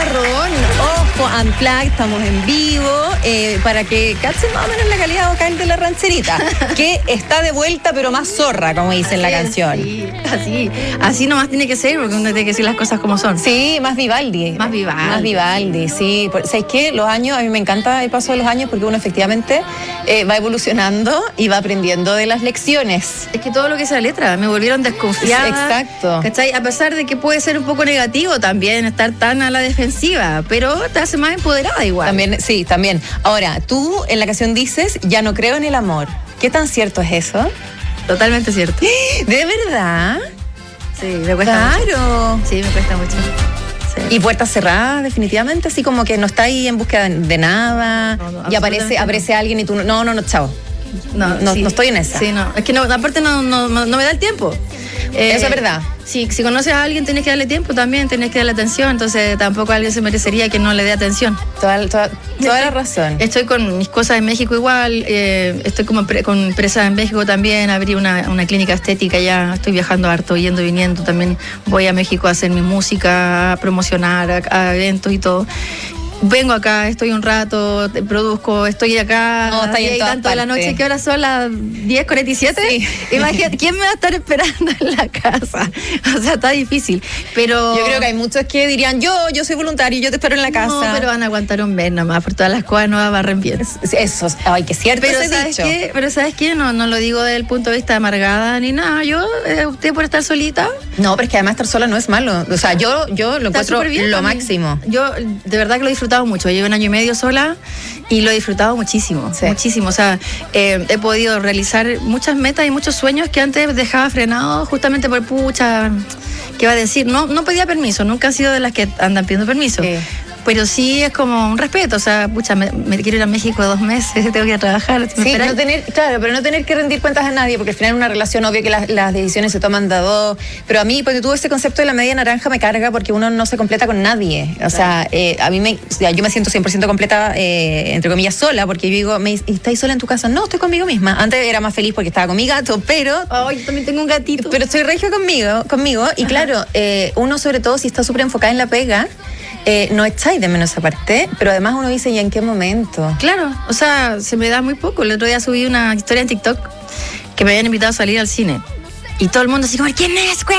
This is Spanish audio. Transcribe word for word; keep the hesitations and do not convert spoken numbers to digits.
Marrón, ojo, Unplugged, estamos en vivo, eh, para que cachen más o menos la calidad vocal de la rancherita, que está de vuelta pero más zorra, como dice en la canción. Sí, así, así nomás tiene que ser, porque uno tiene que decir las cosas como son. Sí, más Vivaldi. Más Vivaldi. Más Vivaldi, sí. ¿Sabes qué? Los años, a mí me encanta el paso de los años porque uno efectivamente eh, va evolucionando y va aprendiendo de las lecciones. Es que todo lo que es la letra, me volvieron desconfiada. Exacto. ¿Cachai? A pesar de que puede ser un poco negativo también estar tan a la defensiva, pero te hace más empoderada igual. También, sí, también. Ahora, tú en la canción dices, ya no creo en el amor. ¿Qué tan cierto es eso? Totalmente cierto. ¿De verdad? Sí, me cuesta mucho. Claro. Sí, me cuesta mucho. Sí. Y puertas cerradas, definitivamente, así como que no está ahí en búsqueda de nada, No, no, y aparece, absolutamente aparece alguien y tú, no, no, no, no, chao. No, No, sí. no estoy en esa. Sí, no. Es que no, aparte no, no, no, no me da el tiempo. Eh, Eso es verdad. Si, si conoces a alguien, tienes que darle tiempo también, tienes que darle atención. Entonces, tampoco a alguien se merecería que no le dé atención. Toda, toda, toda la razón. Estoy con mis cosas en México igual. Eh, estoy como pre, con empresas en México también. Abrí una, una clínica estética ya. Estoy viajando harto, yendo y viniendo. También voy a México a hacer mi música, a promocionar, a, a eventos y todo. Vengo acá, estoy un rato, te produzco, estoy acá No, está ahí en y todas tanto de la partes. noche, que ahora son las diez cuarenta y siete. Sí. Imagínate, ¿quién me va a estar esperando en la casa? O sea, está difícil. Pero Yo creo que hay muchos que dirían, yo, yo soy voluntario, yo te espero en la casa. no, pero van a aguantar un mes nomás, por todas las cosas no barren bien. Eso, ay, que cierto Pero ese ¿sabes dicho. qué? Pero ¿sabes qué? No, no lo digo desde el punto de vista de amargada ni nada. Yo eh, opté por estar solita. No, pero es que además estar sola no es malo. O sea, yo, yo lo Está encuentro súper bien lo también. máximo. Yo de verdad que lo he disfrutado mucho. Llevo un año y medio sola y lo he disfrutado muchísimo, Sí. muchísimo. O sea, eh, he podido realizar muchas metas y muchos sueños que antes dejaba frenados justamente por pucha, ¿qué va a decir? No, no pedía permiso, nunca he sido de las que andan pidiendo permiso. Sí. Pero sí es como un respeto, o sea, pucha, me, me quiero ir a México dos meses, tengo que ir a trabajar. ¿me Sí, esperáis? no tener, claro, pero no tener que rendir cuentas a nadie, porque al final en una relación obvio que las, las decisiones se toman de a dos. Pero a mí, porque tú ese concepto de la media naranja me carga porque uno no se completa con nadie. O sea, eh, a mí me, o sea, yo me siento cien por ciento completa, eh, entre comillas, sola, porque yo digo, ¿me, ¿estáis sola en tu casa? No, estoy conmigo misma. Antes era más feliz porque estaba con mi gato, pero... Ay, yo también tengo un gatito. Pero estoy regio conmigo, conmigo y claro, eh, uno sobre todo si está súper enfocada en la pega, eh, no echáis de menos esa parte, pero además uno dice, ¿y en qué momento? Claro, o sea, se me da muy poco. El otro día subí una historia en TikTok que me habían invitado a salir al cine. Y todo el mundo así como, ¿quién es, güey?